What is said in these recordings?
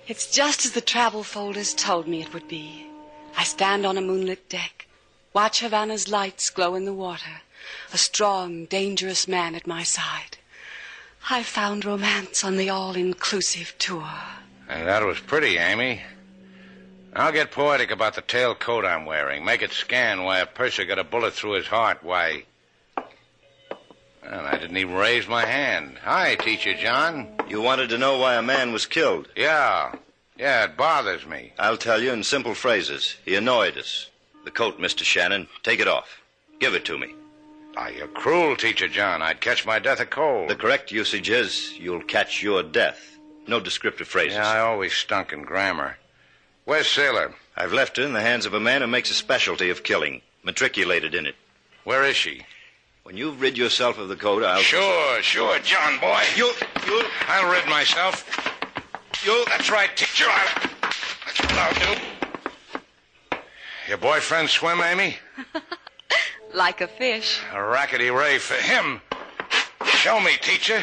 It's just as the travel folders told me it would be. I stand on a moonlit deck, watch Havana's lights glow in the water, a strong, dangerous man at my side. I found romance on the all-inclusive tour. And that was pretty, Amy. I'll get poetic about the tail coat I'm wearing. Make it scan why a purser got a bullet through his heart. Why... Well, I didn't even raise my hand. Hi, Teacher John. You wanted to know why a man was killed? Yeah, it bothers me. I'll tell you in simple phrases. He annoyed us. The coat, Mr. Shannon. Take it off. Give it to me. Why, you're cruel, Teacher John. I'd catch my death of cold. The correct usage is, you'll catch your death. No descriptive phrases. Yeah, I always stunk in grammar. Where's Sailor? I've left her in the hands of a man who makes a specialty of killing. Matriculated in it. Where is she? When you've rid yourself of the coat, I'll... Sure, John boy. I'll rid myself. That's right, Teacher. That's what I'll do. Your boyfriend swim, Amy? Like a fish. A rackety ray for him. Show me, Teacher.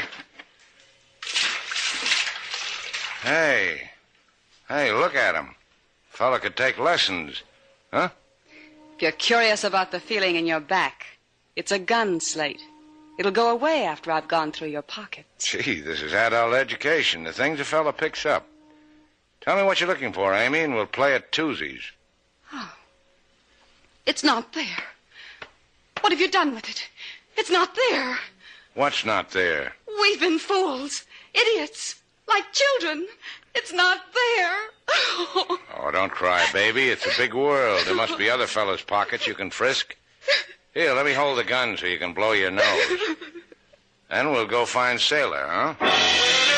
Hey, look at him. Fella could take lessons. Huh? If you're curious about the feeling in your back, it's a gun slate. It'll go away after I've gone through your pockets. Gee, this is adult education. The things a fella picks up. Tell me what you're looking for, Amy, and we'll play at twosies. Oh. It's not there. What have you done with it? It's not there. What's not there? We've been fools. Idiots. Like children. It's not there. Oh, don't cry, baby. It's a big world. There must be other fellas' pockets you can frisk. Here, let me hold the gun so you can blow your nose. Then we'll go find Sailor, huh?